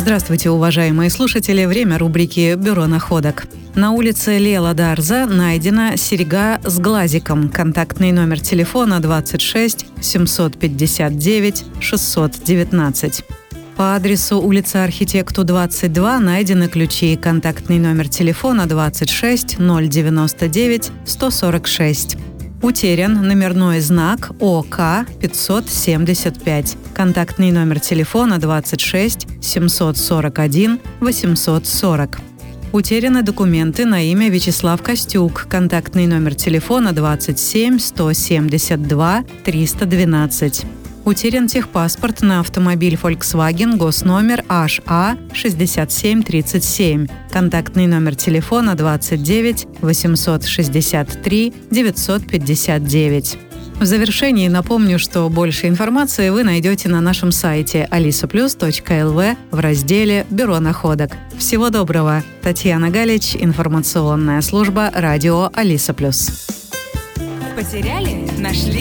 Здравствуйте, уважаемые слушатели. Время рубрики «Бюро находок». На улице Лела Дарза найдена серьга с глазиком. Контактный номер телефона 26 759 619. По адресу улица Архитекту, 22 найдены ключи. Контактный номер телефона 26 099 146. Утерян номерной знак ОК 575. Контактный номер телефона 26 741 840. Утеряны документы на имя Вячеслав Костюк. Контактный номер телефона 27 172 312. Утерян техпаспорт на автомобиль Volkswagen, госномер HA 6737. Контактный номер телефона 29 863 959. В завершении напомню, что больше информации вы найдете на нашем сайте alisaplus.lv в разделе «Бюро находок». Всего доброго! Татьяна Галич, информационная служба радио Алиса Плюс. Потеряли? Нашли?